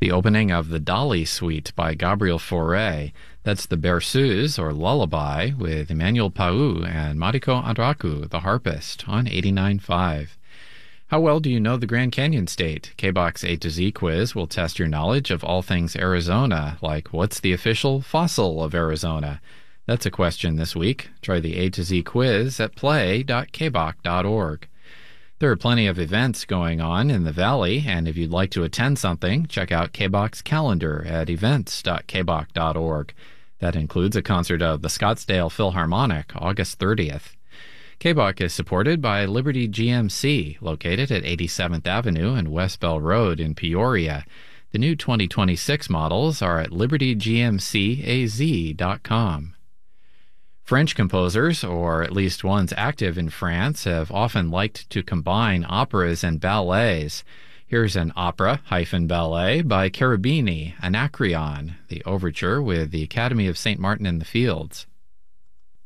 The opening of the Dali Suite by Gabriel Fauré. That's the Berceuse, or Lullaby, with Emmanuel Pau and Mariko Andraku, the harpist, on 89.5. How well do you know the Grand Canyon State? K-Box A to Z quiz will test your knowledge of all things Arizona, like what's the official fossil of Arizona? That's a question this week. Try the A to Z quiz at play.kbox.org. There are plenty of events going on in the Valley, and if you'd like to attend something, check out K-Box calendar at events.kbox.org. That includes a concert of the Scottsdale Philharmonic, August 30th. K-Box is supported by Liberty GMC, located at 87th Avenue and West Bell Road in Peoria. The new 2026 models are at libertygmcaz.com. French composers, or at least ones active in France, have often liked to combine operas and ballets. Here's an opera-ballet by Cherubini, Anacreon, the overture with the Academy of St. Martin in the Fields.